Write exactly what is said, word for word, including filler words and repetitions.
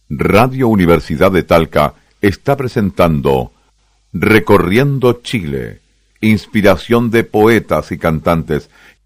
Radio Universidad de Talca está presentando Recorriendo Chile, inspiración de poetas y cantantes